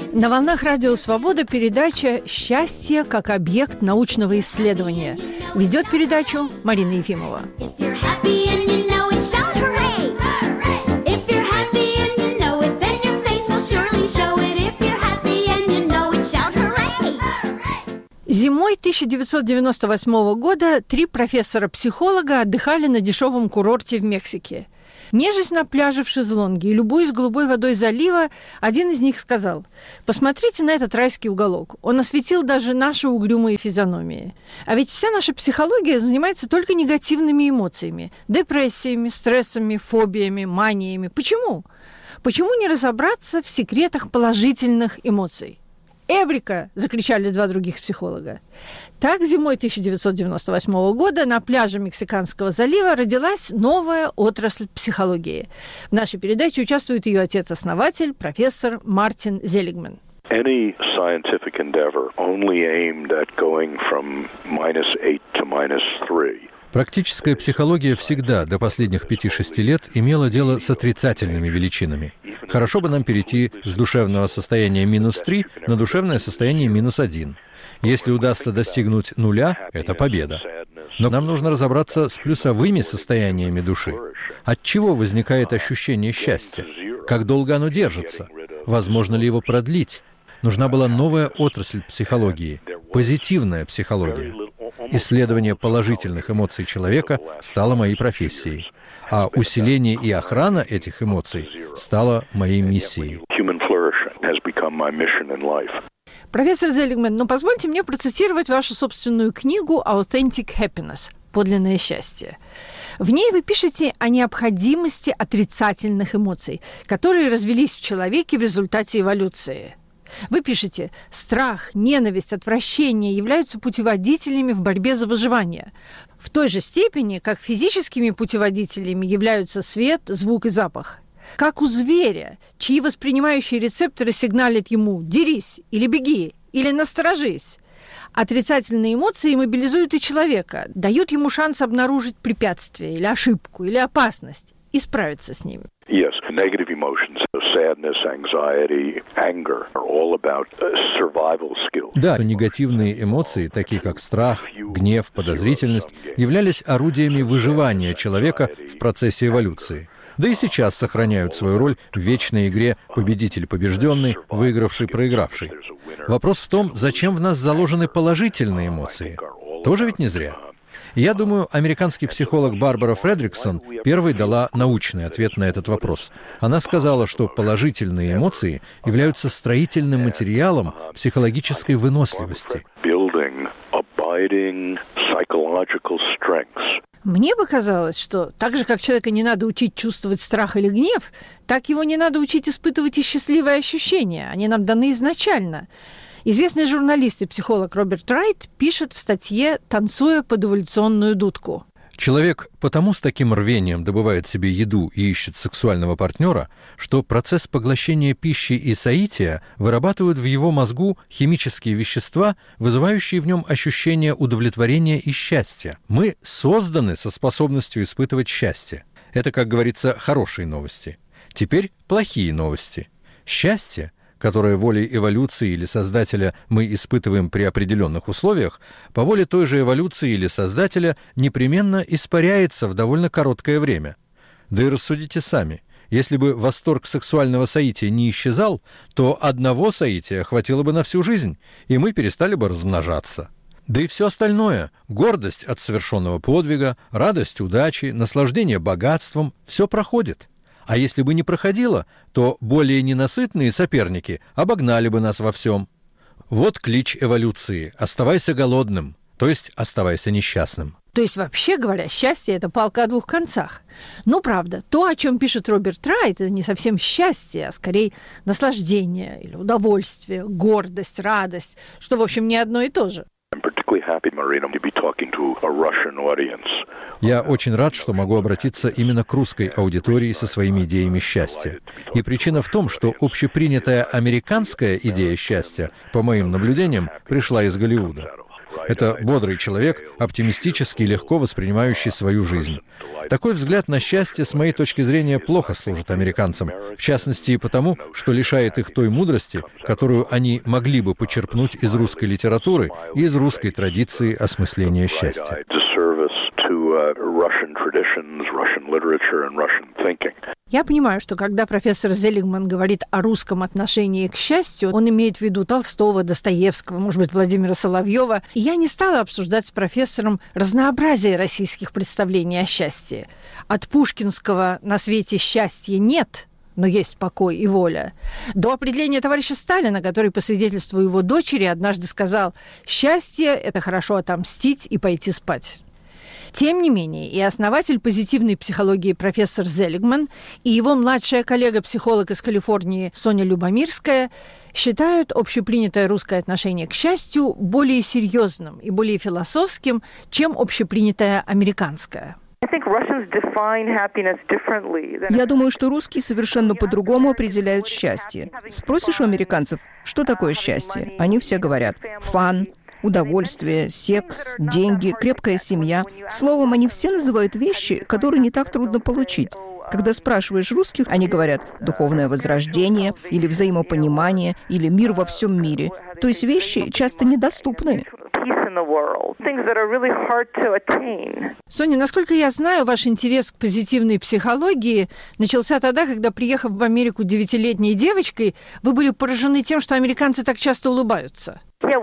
На волнах Радио Свобода передача «Счастье как объект научного исследования». Ведет передачу Марина Ефимова. Зимой 1998 года 3 профессора-психолога отдыхали на дешевом курорте в Мексике. Нежесть на пляже в шезлонге и любуясь голубой водой залива, один из них сказал: «Посмотрите на этот райский уголок. Он осветил даже наши угрюмые физиономии. А ведь вся наша психология занимается только негативными эмоциями, депрессиями, стрессами, фобиями, маниями. Почему? Почему не разобраться в секретах положительных эмоций?» «Эврика!» – закричали 2 других психолога. Так, зимой 1998 года на пляже Мексиканского залива родилась новая отрасль психологии. В нашей передаче участвует ее отец-основатель, профессор Мартин Зелигман. Any scientific endeavor only aimed at going from -8 to -3. Практическая психология всегда до последних 5-6 лет имела дело с отрицательными величинами. Хорошо бы нам перейти с душевного состояния -3 на душевное состояние -1. Если удастся достигнуть 0, это победа. Но нам нужно разобраться с плюсовыми состояниями души. От чего возникает ощущение счастья? Как долго оно держится? Возможно ли его продлить? Нужна была новая отрасль психологии – позитивная психология. Исследование положительных эмоций человека стало моей профессией, а усиление и охрана этих эмоций стало моей миссией. Профессор Зелигман, позвольте мне процитировать вашу собственную книгу «Authentic Happiness» – «Подлинное счастье». В ней вы пишете о необходимости отрицательных эмоций, которые развились в человеке в результате эволюции. Вы пишете: страх, ненависть, отвращение являются путеводителями в борьбе за выживание. В той же степени, как физическими путеводителями являются свет, звук и запах. Как у зверя, чьи воспринимающие рецепторы сигналят ему «дерись» или «беги» или «насторожись». Отрицательные эмоции мобилизуют и человека, дают ему шанс обнаружить препятствие или ошибку или опасность и справиться с ними. Yes, negative emotions, sadness, anxiety, anger are all about survival skills. Да, негативные эмоции, такие как страх, гнев, подозрительность, являлись орудиями выживания человека в процессе эволюции. Да и сейчас сохраняют свою роль в вечной игре победитель-побежденный, выигравший-проигравший. Вопрос в том, зачем в нас заложены положительные эмоции. Тоже ведь не зря. Я думаю, американский психолог Барбара Фредриксон первой дала научный ответ на этот вопрос. Она сказала, что положительные эмоции являются строительным материалом психологической выносливости. Мне показалось, что так же, как человека не надо учить чувствовать страх или гнев, так его не надо учить испытывать и счастливые ощущения. Они нам даны изначально. Известный журналист и психолог Роберт Райт пишет в статье «Танцуя под эволюционную дудку». Человек потому с таким рвением добывает себе еду и ищет сексуального партнера, что процесс поглощения пищи и соития вырабатывают в его мозгу химические вещества, вызывающие в нем ощущение удовлетворения и счастья. Мы созданы со способностью испытывать счастье. Это, как говорится, хорошие новости. Теперь плохие новости. Счастье, которое волей эволюции или Создателя мы испытываем при определенных условиях, по воле той же эволюции или Создателя непременно испаряется в довольно короткое время. Да и рассудите сами. Если бы восторг сексуального соития не исчезал, то одного соития хватило бы на всю жизнь, и мы перестали бы размножаться. Да и все остальное – гордость от совершенного подвига, радость удачи, наслаждение богатством – все проходит. А если бы не проходило, то более ненасытные соперники обогнали бы нас во всем. Вот клич эволюции – оставайся голодным, то есть оставайся несчастным. То есть, вообще говоря, счастье – это палка о 2 концах. Ну, правда, то, о чем пишет Роберт Райт, это не совсем счастье, а скорее наслаждение или удовольствие, гордость, радость, что, в общем, не одно и то же. Я очень рад, что могу обратиться именно к русской аудитории со своими идеями счастья. И причина в том, что общепринятая американская идея счастья, по моим наблюдениям, пришла из Голливуда. Это бодрый человек, оптимистически и легко воспринимающий свою жизнь. Такой взгляд на счастье, с моей точки зрения, плохо служит американцам. В частности, и потому, что лишает их той мудрости, которую они могли бы почерпнуть из русской литературы и из русской традиции осмысления счастья. Я понимаю, что когда профессор Зелигман говорит о русском отношении к счастью, он имеет в виду Толстого, Достоевского, может быть, Владимира Соловьева. И я не стала обсуждать с профессором разнообразие российских представлений о счастье. От пушкинского «на свете счастья нет», но есть покой и воля, до определения товарища Сталина, который, по свидетельству его дочери, однажды сказал: «Счастье – это хорошо отомстить и пойти спать». Тем не менее, и основатель позитивной психологии профессор Зелигман, и его младшая коллега-психолог из Калифорнии Соня Любомирская считают общепринятое русское отношение к счастью более серьезным и более философским, чем общепринятое американское. Я думаю, что русские совершенно по-другому определяют счастье. Спросишь у американцев, что такое счастье? Они все говорят «фан», удовольствие, секс, деньги, крепкая семья. Словом, они все называют вещи, которые не так трудно получить. Когда спрашиваешь русских, они говорят «духовное возрождение» или «взаимопонимание» или «мир во всем мире». То есть вещи часто недоступны. Соня, насколько я знаю, ваш интерес к позитивной психологии начался тогда, когда, приехав в Америку 9-летней девочкой, вы были поражены тем, что американцы так часто улыбаются. Да,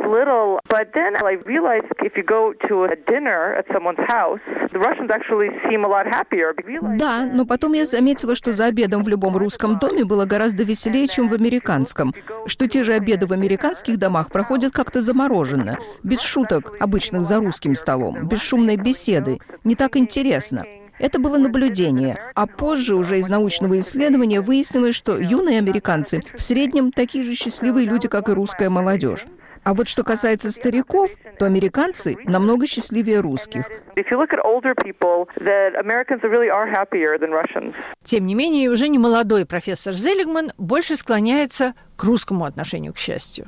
но потом я заметила, что за обедом в любом русском доме было гораздо веселее, чем в американском. Что те же обеды в американских домах проходят как-то замороженно, без шуток, обычных за русским столом, без шумной беседы. Не так интересно. Это было наблюдение. А позже уже из научного исследования выяснилось, что юные американцы в среднем такие же счастливые люди, как и русская молодежь. А вот что касается стариков, то американцы намного счастливее русских. Тем не менее, уже не молодой профессор Зелигман больше склоняется к русскому отношению к счастью.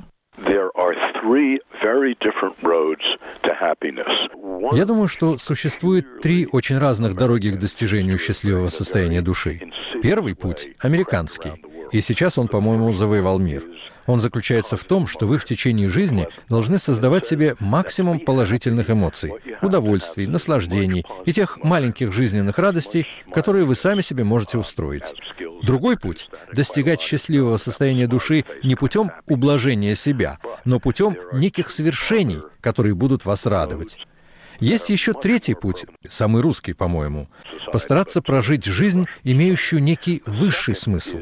Я думаю, что существует 3 очень разных дороги к достижению счастливого состояния души. Первый путь – американский, и сейчас он, по-моему, завоевал мир. Он заключается в том, что вы в течение жизни должны создавать себе максимум положительных эмоций, удовольствий, наслаждений и тех маленьких жизненных радостей, которые вы сами себе можете устроить. Другой путь – достигать счастливого состояния души не путем ублажения себя, но путем неких свершений, которые будут вас радовать. Есть еще третий путь, самый русский, по-моему, постараться прожить жизнь, имеющую некий высший смысл.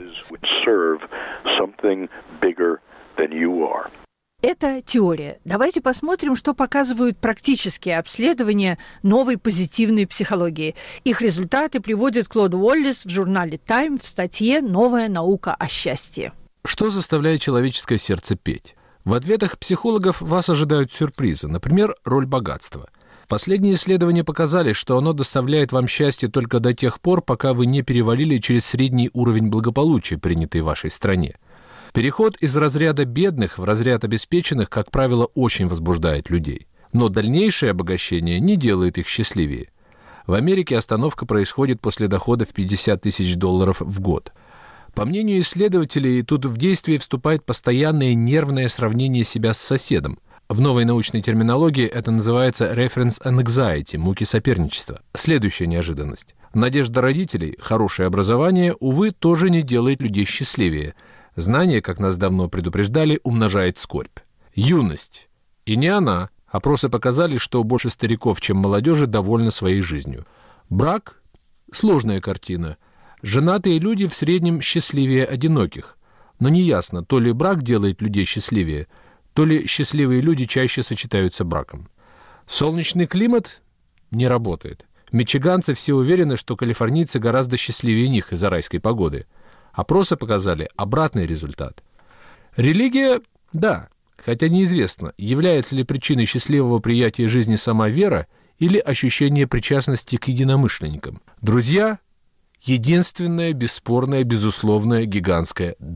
Это теория. Давайте посмотрим, что показывают практические обследования новой позитивной психологии. Их результаты приводит Клод Уоллес в журнале Time в статье «Новая наука о счастье». Что заставляет человеческое сердце петь? В ответах психологов вас ожидают сюрпризы, например, роль богатства. Последние исследования показали, что оно доставляет вам счастье только до тех пор, пока вы не перевалили через средний уровень благополучия, принятый в вашей стране. Переход из разряда бедных в разряд обеспеченных, как правило, очень возбуждает людей. Но дальнейшее обогащение не делает их счастливее. В Америке остановка происходит после дохода в $50 тысяч в год. По мнению исследователей, тут в действие вступает постоянное нервное сравнение себя с соседом. В новой научной терминологии это называется reference anxiety, муки соперничества. Следующая неожиданность. Надежда родителей, хорошее образование, увы, тоже не делает людей счастливее. Знание, как нас давно предупреждали, умножает скорбь. Юность. И не она. Опросы показали, что больше стариков, чем молодежи, довольны своей жизнью. Брак – сложная картина. Женатые люди в среднем счастливее одиноких. Но неясно, то ли брак делает людей счастливее, то ли счастливые люди чаще сочетаются браком. Солнечный климат не работает. Мичиганцы все уверены, что калифорнийцы гораздо счастливее них из-за райской погоды. Опросы показали обратный результат. Религия – да, хотя неизвестно, является ли причиной счастливого приятия жизни сама вера или ощущение причастности к единомышленникам. Друзья – единственное, бесспорное, безусловное, гигантское «да».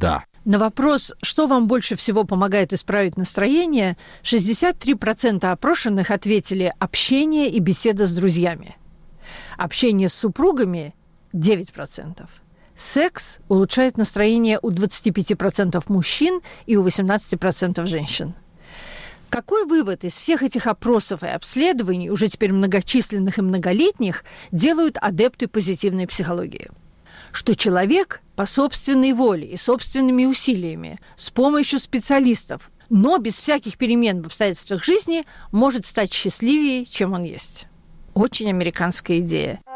На вопрос, что вам больше всего помогает исправить настроение, 63% опрошенных ответили общение и беседа с друзьями. Общение с супругами – 9%. Секс улучшает настроение у 25% мужчин и у 18% женщин. Какой вывод из всех этих опросов и обследований, уже теперь многочисленных и многолетних, делают адепты позитивной психологии? Что человек по собственной воле и собственными усилиями, с помощью специалистов, но без всяких перемен в обстоятельствах жизни, может стать счастливее, чем он есть. Очень американская идея.